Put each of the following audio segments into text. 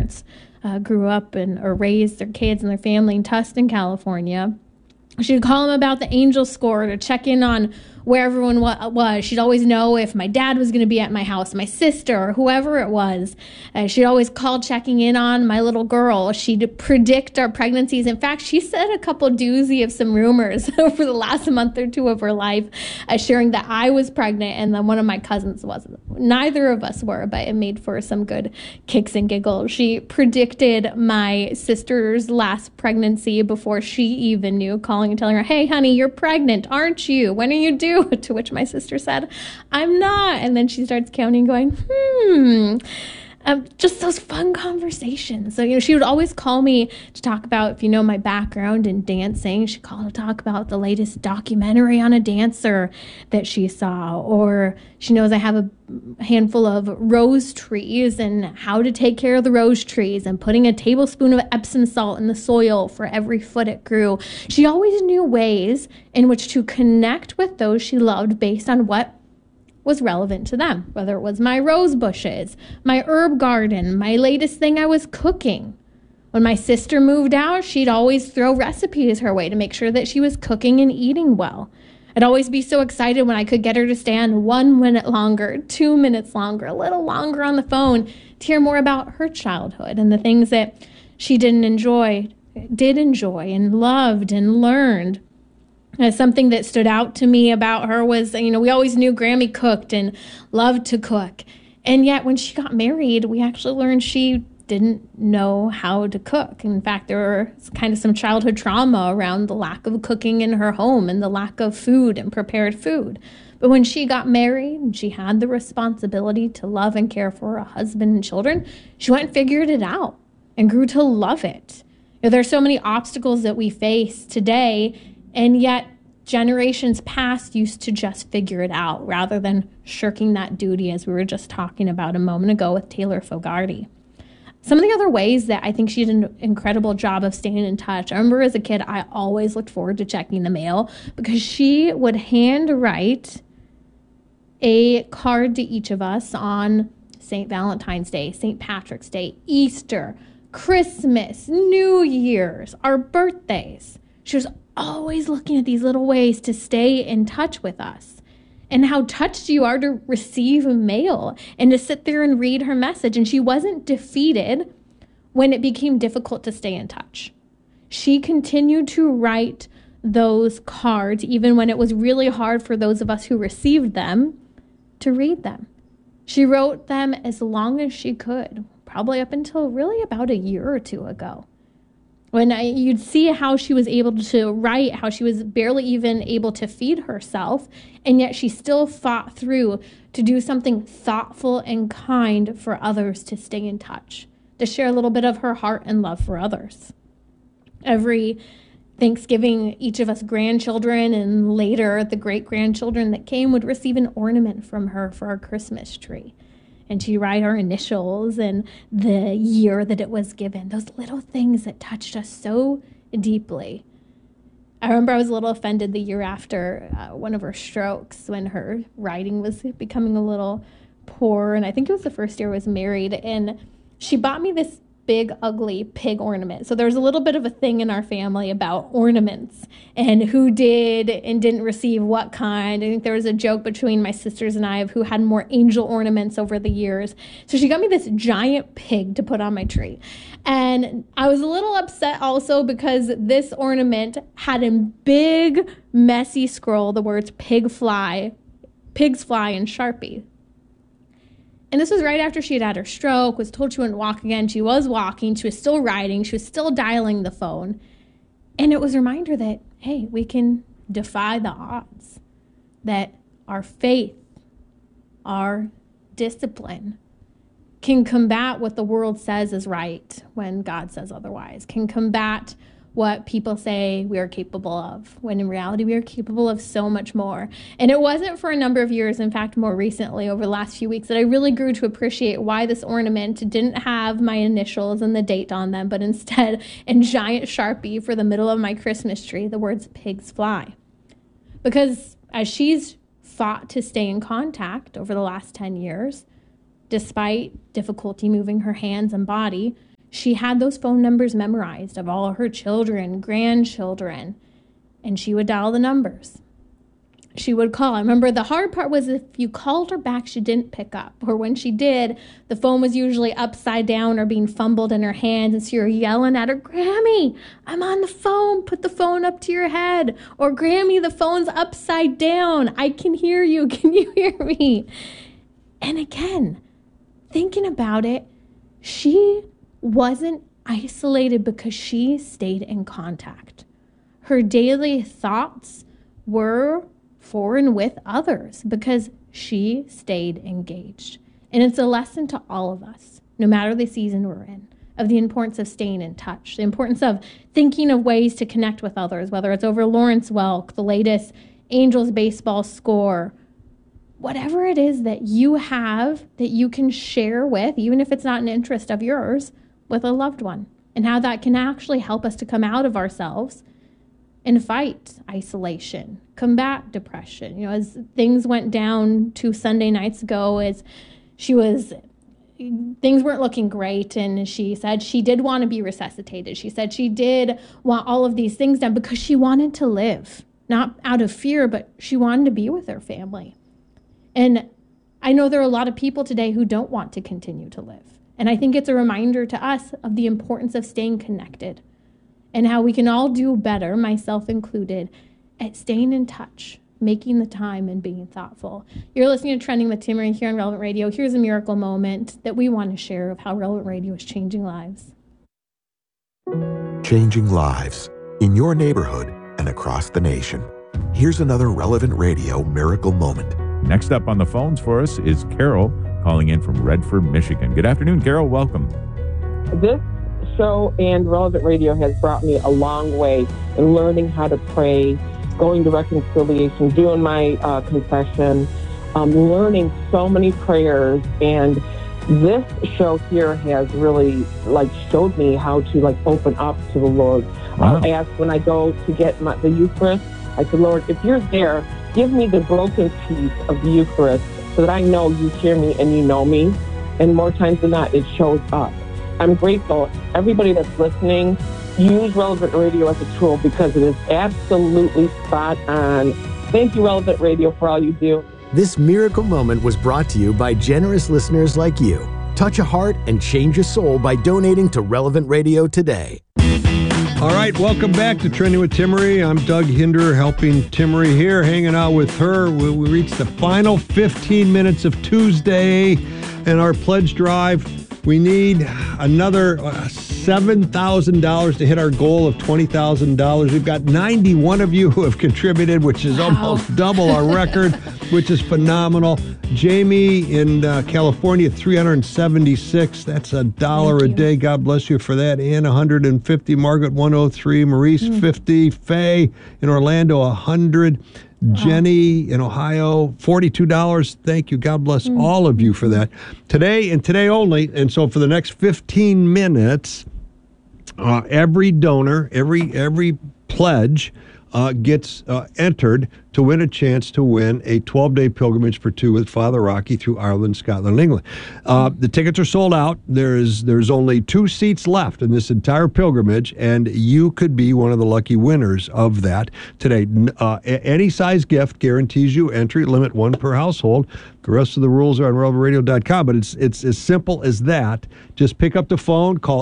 parents grew up or raised their kids and their family in Tustin, California. She'd call them about the angel score to check in on where everyone was. She'd always know if my dad was going to be at my house, my sister, or whoever it was. She'd always call checking in on my little girl. She'd predict our pregnancies. In fact, she said a couple doozy of some rumors over the last month or two of her life, sharing that I was pregnant and then one of my cousins wasn't. Neither of us were, but it made for some good kicks and giggles. She predicted my sister's last pregnancy before she even knew, calling and telling her, "Hey, honey, you're pregnant, aren't you? When are you due?" To which my sister said, "I'm not." And then she starts counting, going, just those fun conversations. So, she would always call me to talk about, if you know my background in dancing, she'd call to talk about the latest documentary on a dancer that she saw, or she knows I have a handful of rose trees and how to take care of the rose trees and putting a tablespoon of Epsom salt in the soil for every foot it grew. She always knew ways in which to connect with those she loved based on what was relevant to them, whether it was my rose bushes, my herb garden, my latest thing I was cooking. When my sister moved out, she'd always throw recipes her way to make sure that she was cooking and eating well. I'd always be so excited when I could get her to stand 1 minute longer, 2 minutes longer, a little longer on the phone to hear more about her childhood and the things that she did enjoy and loved and learned. Something that stood out to me about her was, we always knew Grammy cooked and loved to cook. And yet when she got married, we actually learned she didn't know how to cook. In fact, there was kind of some childhood trauma around the lack of cooking in her home and the lack of food and prepared food. But when she got married and she had the responsibility to love and care for her husband and children, she went and figured it out and grew to love it. There's so many obstacles that we face today, and yet generations past used to just figure it out rather than shirking that duty, as we were just talking about a moment ago with Taylor Fogarty. Some of the other ways that I think she did an incredible job of staying in touch. I remember as a kid, I always looked forward to checking the mail because she would handwrite a card to each of us on St. Valentine's Day, St. Patrick's Day, Easter, Christmas, New Year's, our birthdays. She was always looking at these little ways to stay in touch with us. And how touched you are to receive mail and to sit there and read her message. And she wasn't defeated when it became difficult to stay in touch. She continued to write those cards, even when it was really hard for those of us who received them to read them. She wrote them as long as she could, probably up until really about a year or two ago. When you'd see how she was able to write, how she was barely even able to feed herself, and yet she still fought through to do something thoughtful and kind for others, to stay in touch, to share a little bit of her heart and love for others. Every Thanksgiving, each of us grandchildren and later the great-grandchildren that came would receive an ornament from her for our Christmas tree. And she'd write our initials and the year that it was given, those little things that touched us so deeply. I remember I was a little offended the year after one of her strokes when her writing was becoming a little poor. And I think it was the first year I was married. And she bought me this big, ugly pig ornament. So there was a little bit of a thing in our family about ornaments and who did and didn't receive what kind. I think there was a joke between my sisters and I of who had more angel ornaments over the years. So she got me this giant pig to put on my tree. And I was a little upset also because this ornament had in big, messy scroll the words pigs fly in Sharpie. And this was right after she had had her stroke, was told she wouldn't walk again. She was walking. She was still writing. She was still dialing the phone. And it was a reminder that, hey, we can defy the odds, that our faith, our discipline can combat what the world says is right when God says otherwise, can combat what people say we are capable of, when in reality we are capable of so much more. And it wasn't for a number of years, in fact, more recently, over the last few weeks, that I really grew to appreciate why this ornament didn't have my initials and the date on them, but instead, in giant Sharpie for the middle of my Christmas tree, the words pigs fly. Because as she's fought to stay in contact over the last 10 years, despite difficulty moving her hands and body, She had those phone numbers memorized of all her children, grandchildren, and she would dial the numbers. She would call. I remember the hard part was if you called her back, she didn't pick up. Or when she did, the phone was usually upside down or being fumbled in her hands. And so you're yelling at her, Grammy, I'm on the phone. Put the phone up to your head. Or Grammy, the phone's upside down. I can hear you. Can you hear me? And again, thinking about it, she wasn't isolated because she stayed in contact. Her daily thoughts were for and with others because she stayed engaged. And it's a lesson to all of us, no matter the season we're in, of the importance of staying in touch, the importance of thinking of ways to connect with others, whether it's over Lawrence Welk, the latest Angels baseball score, whatever it is that you have that you can share with, even if it's not an interest of yours, with a loved one, and how that can actually help us to come out of ourselves and fight isolation, combat depression. You know, as things went down 2 Sunday nights ago, as things weren't looking great, and she said she did want to be resuscitated. She said she did want all of these things done because she wanted to live, not out of fear, but she wanted to be with her family. And I know there are a lot of people today who don't want to continue to live. And I think it's a reminder to us of the importance of staying connected and how we can all do better, myself included, at staying in touch, making the time, and being thoughtful. You're listening to Trending with Timmerie here on Relevant Radio. Here's a miracle moment that we want to share of how Relevant Radio is changing lives. Changing lives in your neighborhood and across the nation. Here's another Relevant Radio miracle moment. Next up on the phones for us is Carol, calling in from Redford, Michigan. Good afternoon, Carol. Welcome. This show and Relevant Radio has brought me a long way in learning how to pray, going to reconciliation, doing my confession, learning so many prayers. And this show here has really showed me how to open up to the Lord. Wow. I ask when I go to get the Eucharist, I said, Lord, if you're there, give me the broken piece of the Eucharist so that I know you hear me and you know me. And more times than not, it shows up. I'm grateful. Everybody that's listening, use Relevant Radio as a tool because it is absolutely spot on. Thank you, Relevant Radio, for all you do. This miracle moment was brought to you by generous listeners like you. Touch a heart and change a soul by donating to Relevant Radio today. All right, welcome back to Trending with Timmerie. I'm Doug Hinder, helping Timmerie here, hanging out with her. We reached the final 15 minutes of Tuesday and our pledge drive. We need another $7,000 to hit our goal of $20,000. We've got 91 of you who have contributed, which is almost double our record, which is phenomenal. Jamie in California, 376. That's $1 a day. God bless you for that. Ann, 150. Margaret, 103. Maurice, 50. Faye in Orlando, 100. Jenny in Ohio, $42. Thank you. God bless all of you for that. Today and today only. And so for the next 15 minutes, every donor, every pledge gets entered to win a chance to win a 12-day pilgrimage for two with Father Rocky through Ireland, Scotland, and England. The tickets are sold out. There's only 2 seats left in this entire pilgrimage, and you could be one of the lucky winners of that today. Any size gift guarantees you entry, limit 1 per household. The rest of the rules are on relevantradio.com, but it's as simple as that. Just pick up the phone, call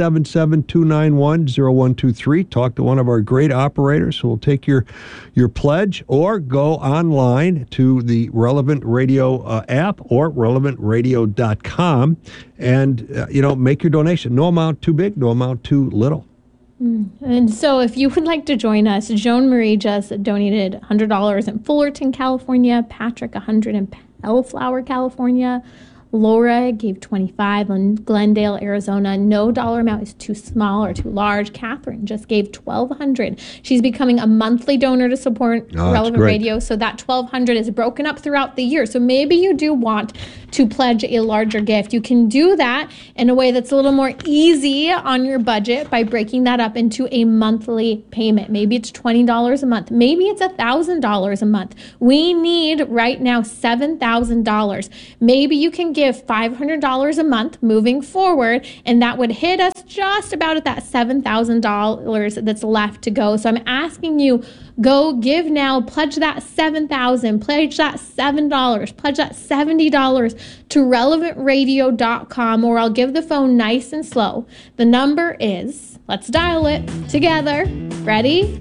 877-291-0123. Talk to one of our great operators who will take your pledge, or go online to the Relevant Radio app or relevantradio.com and make your donation. No amount too big, no amount too little. And so if you would like to join us, Joan Marie just donated $100 in Fullerton, California, Patrick $100 in Bellflower, California, Laura gave $25 in Glendale, Arizona. No dollar amount is too small or too large. Catherine just gave $1,200. She's becoming a monthly donor to support Relevant Radio. So that $1,200 is broken up throughout the year. So maybe you do want to pledge a larger gift. You can do that in a way that's a little more easy on your budget by breaking that up into a monthly payment. Maybe it's $20 a month. Maybe it's $1,000 a month. We need right now $7,000. Maybe you can give give $500 a month moving forward, and that would hit us just about at that $7,000 that's left to go. So I'm asking you, go give now, pledge that $7,000, pledge that $7, pledge that $70 to relevantradio.com, or I'll give the phone nice and slow. The number is, let's dial it together. Ready?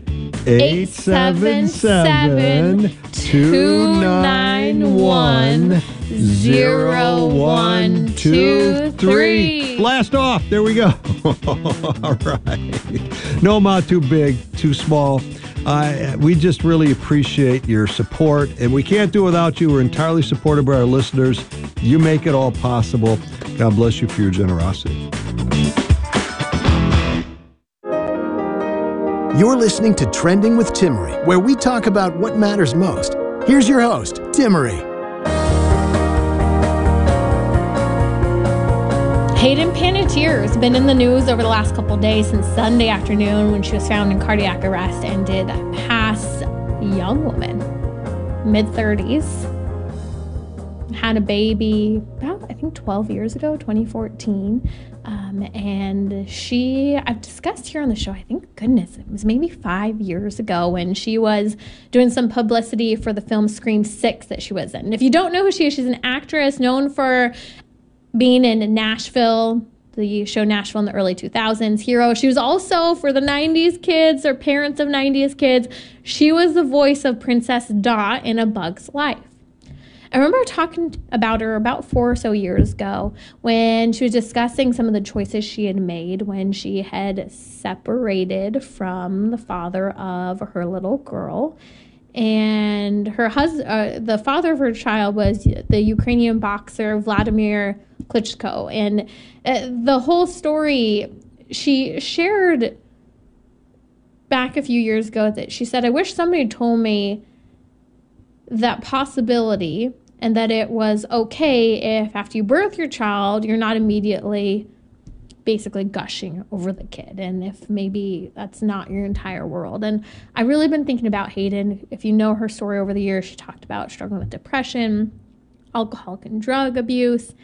877-291-0123. Blast off. There we go. All right. No amount too big, too small. We just really appreciate your support, and we can't do it without you. We're entirely supported by our listeners. You make it all possible. God bless you for your generosity. You're listening to Trending with Timmerie, where we talk about what matters most. Here's your host, Timmerie. Hayden Panettiere has been in the news over the last couple of days since Sunday afternoon when she was found in cardiac arrest and did pass a young woman, mid-30s. Had a baby about, I think, 12 years ago, 2014. And I've discussed here on the show, I think, goodness, it was maybe 5 years ago when she was doing some publicity for the film Scream 6 that she was in. And if you don't know who she is, she's an actress known for being in Nashville, the show Nashville in the early 2000s, Hero. She was also, for the 90s kids or parents of 90s kids, she was the voice of Princess Dot in A Bug's Life. I remember talking about her about 4 or so years ago when she was discussing some of the choices she had made when she had separated from the father of her little girl. And her husband, the father of her child, was the Ukrainian boxer Vladimir Klitschko. And the whole story, she shared back a few years ago that she said, I wish somebody told me that possibility, and that it was okay if after you birth your child, you're not immediately basically gushing over the kid, and if maybe that's not your entire world. And I've really been thinking about Hayden. If you know her story over the years, she talked about struggling with depression, alcoholic and drug abuse.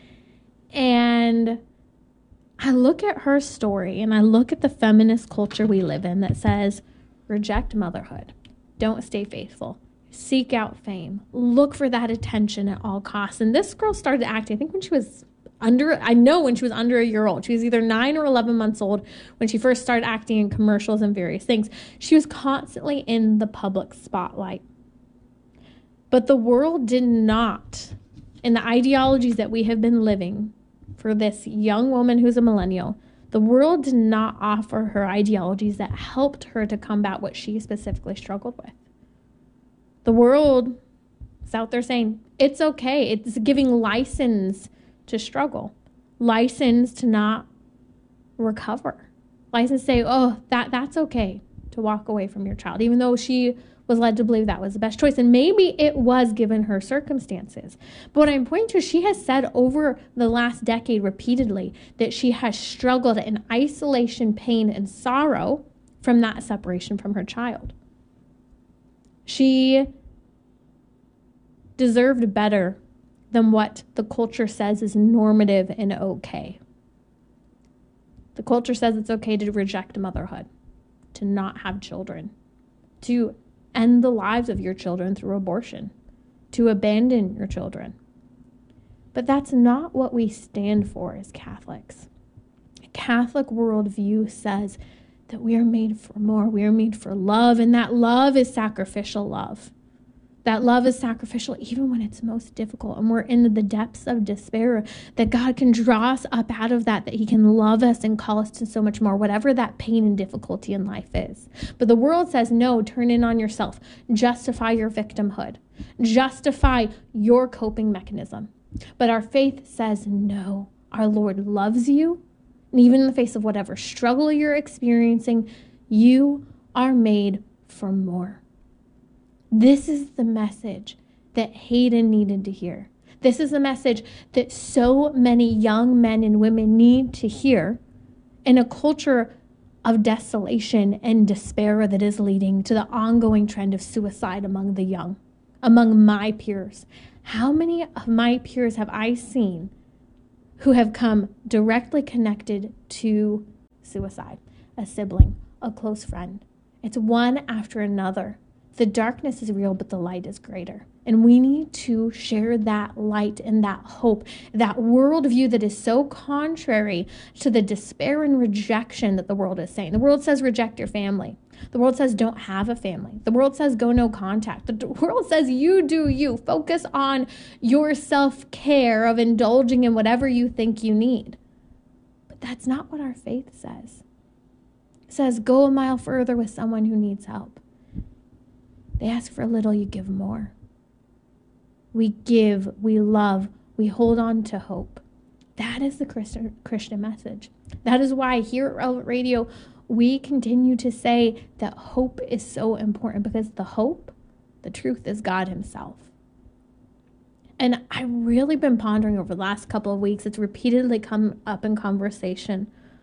And I look at her story and I look at the feminist culture we live in that says, reject motherhood, don't stay faithful, seek out fame, look for that attention at all costs. And this girl started acting, I think when she was under a year old. She was either 9 or 11 months old when she first started acting in commercials and various things. She was constantly in the public spotlight. But the world did not, in the ideologies that we have been living for this young woman who's a millennial, the world did not offer her ideologies that helped her to combat what she specifically struggled with. The world is out there saying, it's okay. It's giving license to struggle, license to not recover, license to say, oh, that's okay to walk away from your child, even though she was led to believe that was the best choice. And maybe it was given her circumstances. But what I'm pointing to, she has said over the last decade repeatedly that she has struggled in isolation, pain, and sorrow from that separation from her child. She deserved better than what the culture says is normative and okay. The culture says it's okay to reject motherhood, to not have children, to end the lives of your children through abortion, to abandon your children. But that's not what we stand for as Catholics. A Catholic worldview says that we are made for more. We are made for love, and that love is sacrificial love. That love is sacrificial even when it's most difficult and we're in the depths of despair, that God can draw us up out of that he can love us and call us to so much more, whatever that pain and difficulty in life is. But the world says, no, turn in on yourself. Justify your victimhood. Justify your coping mechanism. But our faith says, no, our Lord loves you. And even in the face of whatever struggle you're experiencing, you are made for more. This is the message that Hayden needed to hear. This is the message that so many young men and women need to hear in a culture of desolation and despair that is leading to the ongoing trend of suicide among the young, among my peers. How many of my peers have I seen who have come directly connected to suicide, a sibling, a close friend. It's one after another. The darkness is real, but the light is greater. And we need to share that light and that hope, that worldview that is so contrary to the despair and rejection that the world is saying. The world says reject your family. The world says don't have a family. The world says go no contact. The world says you do you. Focus on your self-care of indulging in whatever you think you need. But that's not what our faith says. It says go a mile further with someone who needs help. They ask for a little, you give more. We give, we love, we hold on to hope. That is the Christian message. That is why here at Relevant Radio, we continue to say that hope is so important, because the hope, the truth is God himself. And I've really been pondering over the last couple of weeks. It's repeatedly come up in conversation.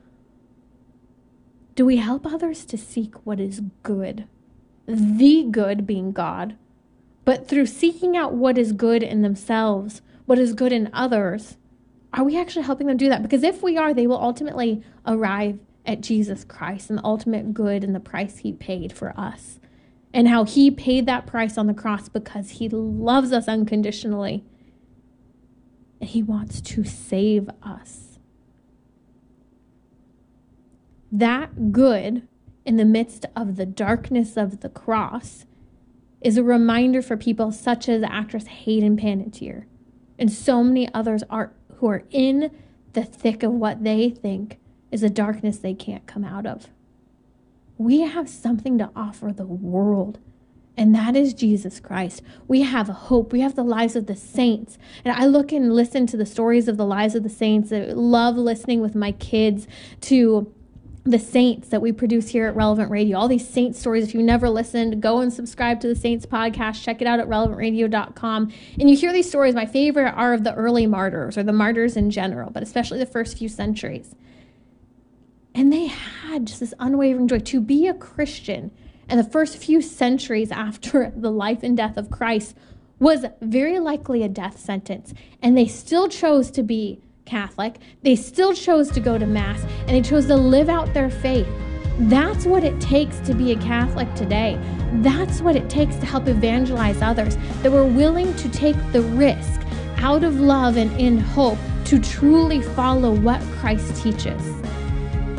Do we help others to seek what is good? The good being God. But through seeking out what is good in themselves, what is good in others, are we actually helping them do that? Because if we are, they will ultimately arrive at Jesus Christ and the ultimate good and the price he paid for us. And how he paid that price on the cross because he loves us unconditionally. And he wants to save us. That good in the midst of the darkness of the cross is a reminder for people such as actress Hayden Panettiere and so many others who are in the thick of what they think is a darkness they can't come out of. We have something to offer the world, and that is Jesus Christ. We have a hope. We have the lives of the saints. And I look and listen to the stories of the lives of the saints. I love listening with my kids to the saints that we produce here at Relevant Radio. All these saint stories. If you've never listened, go and subscribe to the Saints podcast. Check it out at relevantradio.com. And you hear these stories. My favorite are of the early martyrs, or the martyrs in general, but especially the first few centuries. And they had just this unwavering joy. To be a Christian in the first few centuries after the life and death of Christ was very likely a death sentence. And they still chose to be Catholic. They still chose to go to Mass, and they chose to live out their faith. That's what it takes to be a Catholic today. That's what it takes to help evangelize others, that we're willing to take the risk out of love and in hope to truly follow what Christ teaches.